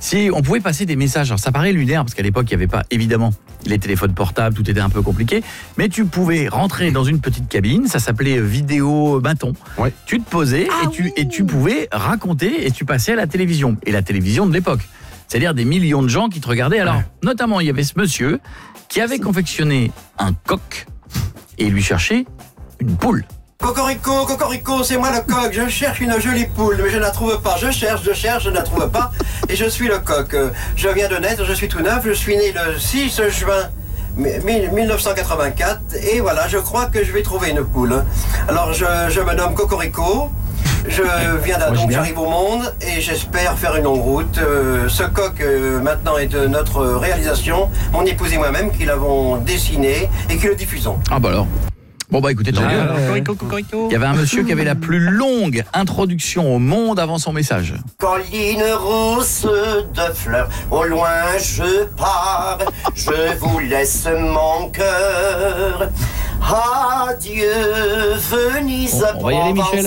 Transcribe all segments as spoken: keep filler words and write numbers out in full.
Si on pouvait passer des messages, alors ça paraît lunaire parce qu'à l'époque il n'y avait pas évidemment les téléphones portables, tout était un peu compliqué, mais tu pouvais rentrer dans une petite cabine, ça s'appelait vidéo bâton. Ouais. Tu te posais ah, et tu oui. et tu pouvais raconter et tu passais à la télévision et la télévision de l'époque. C'est-à-dire des millions de gens qui te regardaient. Alors, ouais. notamment il y avait ce monsieur qui avait confectionné un coq et il lui cherchait une poule. Cocorico, cocorico, c'est moi le coq, je cherche une jolie poule, mais je ne la trouve pas, je cherche, je cherche, je ne la trouve pas, et je suis le coq. Je viens de naître, je suis tout neuf, je suis né le six juin mille neuf cent quatre-vingt-quatre, et voilà, je crois que je vais trouver une poule. Alors je, je me nomme Cocorico, je viens d'Adam, j'arrive au monde, et j'espère faire une longue route. Euh, ce coq, euh, maintenant, est de notre réalisation, mon épouse et moi-même qui l'avons dessiné, et qui le diffusons. Ah bah alors Bon bah écoutez, tant mieux. Il y avait un monsieur qui avait la plus longue introduction au monde avant son message. Colline rousse de fleurs, au loin je pars, je vous laisse mon cœur. Adieu, Venise, bon, on va y aller, Michel.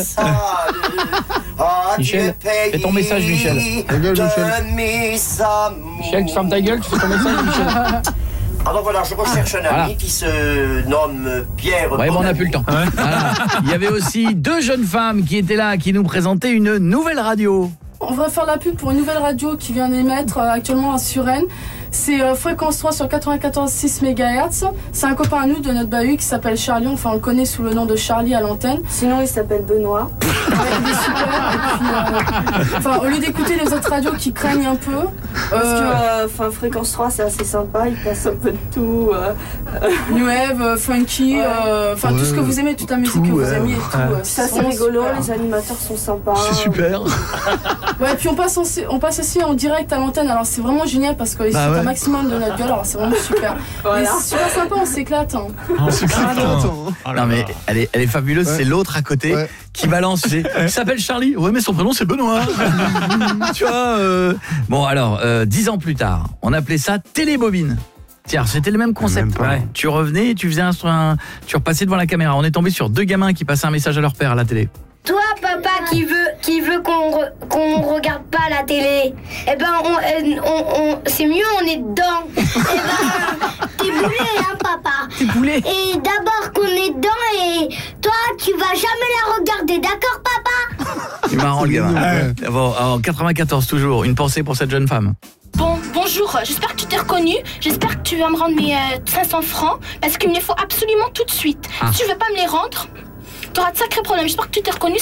Adieu, Michel, fais ton message, Michel. Ta gueule, Michel. Michel, tu fermes ta gueule, tu fais ton message, Michel. Alors voilà, je recherche un ami voilà. qui se nomme Pierre. Ouais, bon, on n'a plus le temps. Ouais. Voilà. Il y avait aussi deux jeunes femmes qui étaient là, qui nous présentaient une nouvelle radio. On va faire la pub pour une nouvelle radio qui vient d'émettre euh, actuellement à Suresnes. C'est euh, Fréquence trois sur quatre-vingt-quatorze virgule six mégahertz. C'est un copain à nous de notre bahut qui s'appelle Charlie. Enfin, on le connaît sous le nom de Charlie à l'antenne. Sinon, il s'appelle Benoît. Ouais, il est super. Et puis, euh, enfin, au lieu d'écouter les autres radios qui craignent un peu. Euh, Parce que enfin, euh, Fréquence trois, c'est assez sympa. Il passe un peu de tout. Euh, New Wave, euh, funky, enfin ouais. euh, tout ce que vous aimez, toute la musique tout, que vous ouais. aimez et tout. Ouais. Ça, c'est rigolo. Super. Les animateurs sont sympas. C'est super. Ouais, et puis on passe, aussi, on passe aussi en direct à l'antenne. Alors, c'est vraiment génial parce qu'ils bah, sont ouais. un maximum de notre gueule. Alors, c'est vraiment super. Voilà. C'est super sympa, on s'éclate. Hein. On s'éclate. Oh non, mais elle est, elle est fabuleuse. Ouais. C'est l'autre à côté ouais. qui balance. Il s'appelle Charlie. Ouais, mais son prénom, c'est Benoît. Tu vois. Euh... Bon, alors, euh, dix ans plus tard, on appelait ça télébobine. Tiens, c'était le même concept. Même ouais. Tu revenais, tu faisais un, un, tu repassais devant la caméra. On est tombé sur deux gamins qui passaient un message à leur père à la télé. Toi, papa, qui veut, qui veut qu'on re, qu'on regarde pas la télé, eh ben, on, on, on, c'est mieux, on est dedans. Eh ben, t'es boulé, hein, papa. T'es boulé. Et d'abord qu'on est dedans et toi, tu vas jamais la regarder, d'accord, papa? C'est marrant, le gamin. Ouais. Bon, en quatre-vingt-quatorze, toujours, une pensée pour cette jeune femme. Bon, bonjour, j'espère que tu t'es reconnu. J'espère que tu vas me rendre mes euh, cinq cents francs parce qu'il me les faut absolument tout de suite. Ah. Si tu veux pas me les rendre, t'auras de sacrés problèmes. J'espère que tu t'es reconnu,